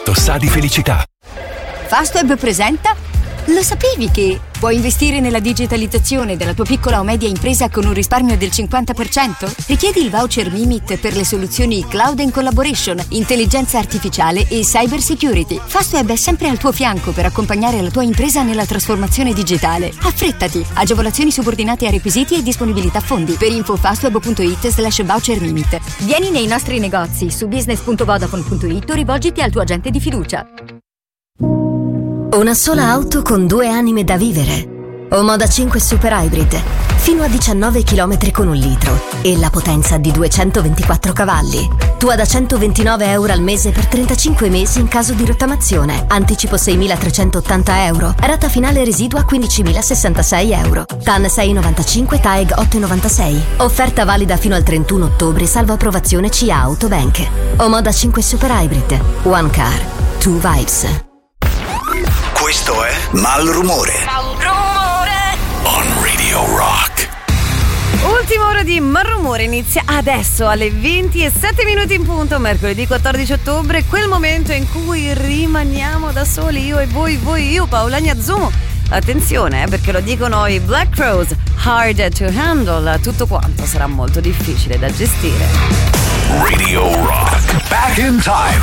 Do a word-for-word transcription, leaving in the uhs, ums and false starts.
Tanto sa di felicità. Fastweb presenta. Lo sapevi che puoi investire nella digitalizzazione della tua piccola o media impresa con un risparmio del cinquanta per cento? Richiedi il voucher Mimit per le soluzioni Cloud and Collaboration, intelligenza artificiale e cyber security. Fastweb è sempre al tuo fianco per accompagnare la tua impresa nella trasformazione digitale. Affrettati! Agevolazioni subordinate a requisiti e disponibilità fondi. Per info fastweb.it slash voucher Mimit. Vieni nei nostri negozi su business punto vodafone punto it o rivolgiti al tuo agente di fiducia. Una sola auto con due anime da vivere. Omoda cinque Super Hybrid, fino a diciannove chilometri con un litro e la potenza di duecentoventiquattro cavalli. Tua da centoventinove euro al mese per trentacinque mesi in caso di rottamazione. Anticipo seimilatrecentottanta euro. Rata finale residua quindicimilasessantasei euro. T A N sei virgola novantacinque, T A E G otto virgola novantasei. Offerta valida fino al trentuno ottobre, salvo approvazione C A Autobank. Omoda cinque Super Hybrid. One car, two vibes. Questo è Malrumore. Malrumore On Radio Rock. Ultima ora di Malrumore inizia adesso alle venti e sette minuti in punto, mercoledì quattordici ottobre, quel momento in cui rimaniamo da soli, io e voi, voi, io, Paola Gnazzumo. Attenzione, eh, perché lo dicono i Black Crowes, hard to handle, tutto quanto sarà molto difficile da gestire. Radio Rock. Back in time.